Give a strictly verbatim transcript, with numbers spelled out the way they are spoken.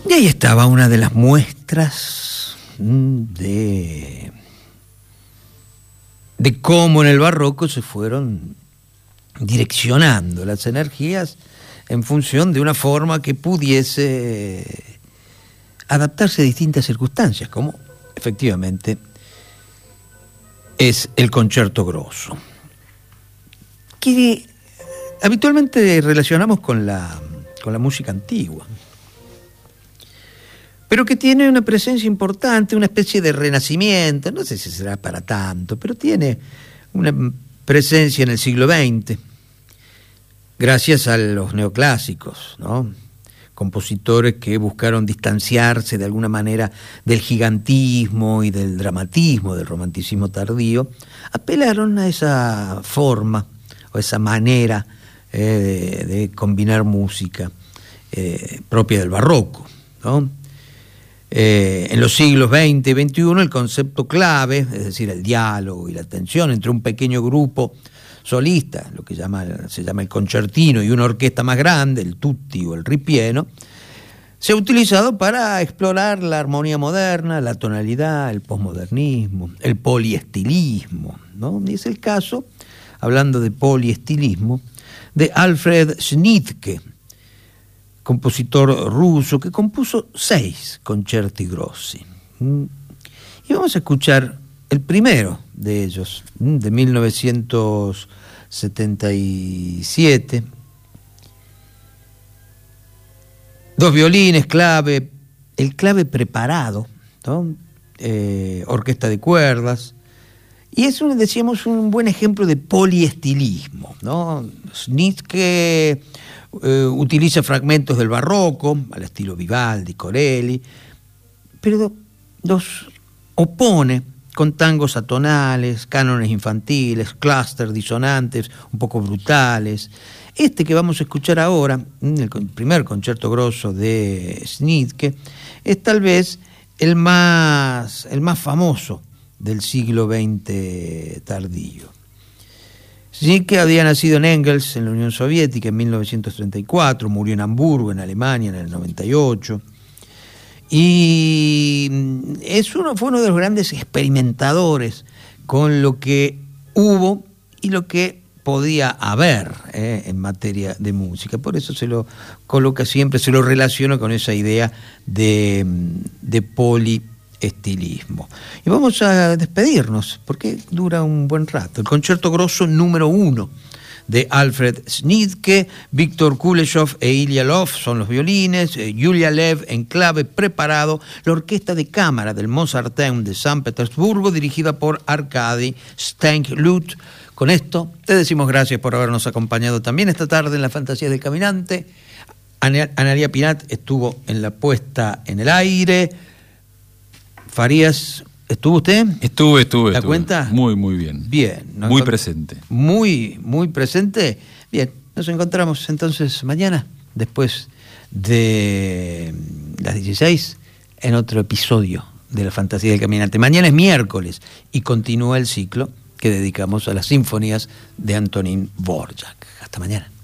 Y ahí estaba una de las muestras de, de cómo en el barroco se fueron direccionando las energías en función de una forma que pudiese adaptarse a distintas circunstancias, como efectivamente es el concierto grosso, que habitualmente relacionamos con la, con la música antigua, pero que tiene una presencia importante, una especie de renacimiento, no sé si será para tanto, pero tiene una presencia en el siglo veinte, gracias a los neoclásicos, ¿no? Compositores que buscaron distanciarse de alguna manera del gigantismo y del dramatismo, del romanticismo tardío, apelaron a esa forma o esa manera eh, de, de combinar música eh, propia del barroco, ¿no? Eh, en los siglos veinte y veintiuno el concepto clave, es decir, el diálogo y la tensión entre un pequeño grupo solista, lo que llama, se llama el concertino, y una orquesta más grande, el tutti o el ripieno, se ha utilizado para explorar la armonía moderna, la tonalidad, el posmodernismo, el poliestilismo, ¿no? Y es el caso, hablando de poliestilismo, de Alfred Schnittke, compositor ruso que compuso seis concerti grossi. Y vamos a escuchar el primero de ellos, de mil novecientos setenta y siete. Dos violines, clave, el clave preparado, ¿no? Eh, orquesta de cuerdas. Y es, un, decíamos, un buen ejemplo de poliestilismo, ¿no? Schnittke eh, utiliza fragmentos del barroco, al estilo Vivaldi, Corelli, pero los opone con tangos atonales, cánones infantiles, clúster disonantes, un poco brutales. Este que vamos a escuchar ahora, el primer concierto grosso de Schnittke, es tal vez el más, el más famoso del siglo veinte tardío. Schnittke había nacido en Engels, en la Unión Soviética, en mil novecientos treinta y cuatro, murió en Hamburgo, en Alemania, en el noventa y ocho, y es uno, fue uno de los grandes experimentadores con lo que hubo y lo que podía haber eh, en materia de música. Por eso se lo coloca siempre, se lo relaciona con esa idea de, de poliestilismo. Y vamos a despedirnos, porque dura un buen rato. El concierto grosso número uno de Alfred Schnittke, Víctor Kuleshov e Ilya Lov son los violines, eh, Yulia Lev en clave preparado, la orquesta de cámara del Mozarteum de San Petersburgo, dirigida por Arkady Steinlut. Con esto te decimos gracias por habernos acompañado también esta tarde en la Fantasía del Caminante. Analía Pinat estuvo en la puesta en el aire. Farías, ¿estuvo usted? Estuve, estuve. ¿La estuve. cuenta? Muy, muy bien. Bien. Muy presente. Muy, muy presente. Bien, nos encontramos entonces mañana, después de las dieciséis, en otro episodio de la Fantasía del Caminante. Mañana es miércoles y continúa el ciclo que dedicamos a las sinfonías de Antonín Dvořák. Hasta mañana.